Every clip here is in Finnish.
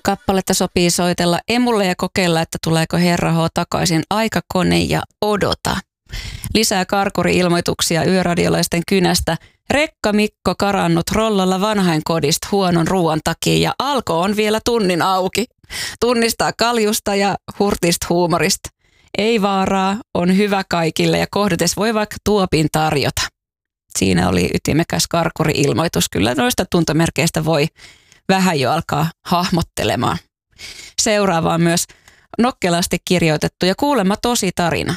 Kappaletta sopii soitella emulle ja kokeilla, että tuleeko Herra H takaisin. Aikakone ja odota. Lisää karkuri-ilmoituksia yöradiolaisten kynästä. Rekka Mikko karannut rollalla vanhainkodista huonon ruoan takia ja Alko on vielä tunnin auki. Tunnistaa kaljusta ja hurtista huumorista. Ei vaaraa, on hyvä kaikille ja kohdates voi vaikka tuopin tarjota. Siinä oli ytimekäs karkuri-ilmoitus. Kyllä noista tuntomerkeistä voi vähän jo alkaa hahmottelemaan. Seuraava on myös nokkelasti kirjoitettu ja kuulemma tosi tarina.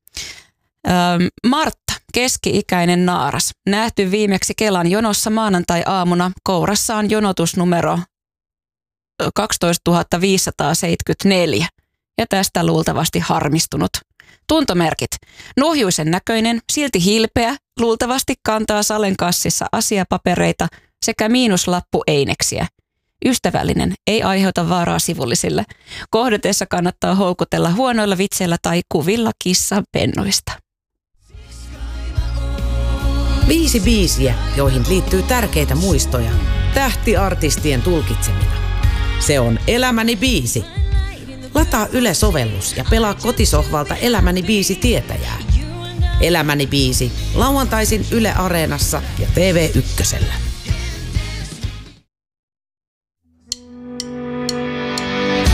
Martta, keski-ikäinen naaras, nähty viimeksi Kelan jonossa maanantai-aamuna, kourassaan jonotusnumero 12 574 ja tästä luultavasti harmistunut. Tuntomerkit. Nuhjuisen näköinen, silti hilpeä, luultavasti kantaa salen kassissa asiapapereita sekä miinuslappu eineksiä. Ystävällinen, ei aiheuta vaaraa sivullisille. Kohdatessa kannattaa houkutella huonoilla vitseillä tai kuvilla kissan pennuista. 5 biisiä, joihin liittyy tärkeitä muistoja. Tähtiartistien tulkitsemina. Se on Elämäni biisi. Lataa Yle-sovellus ja pelaa kotisohvalta Elämäni biisi tietäjää. Elämäni biisi, lauantaisin Yle Areenassa ja TV1.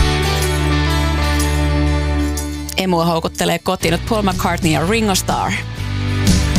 Emua houkuttelee kotiin Paul McCartney ja Ringo Starr.